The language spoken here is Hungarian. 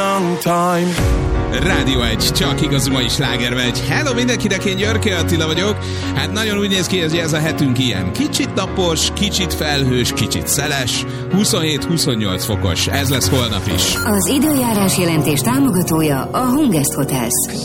long time. Rádió 1, csak igaz mai sláger megy. Hello mindenkinek, én Györke Attila vagyok. Hát nagyon úgy néz ki, hogy ez a hetünk ilyen. Kicsit napos, kicsit felhős, kicsit szeles, 27-28 fokos. Ez lesz holnap is. Az időjárás jelentés támogatója a Hungest Hotels.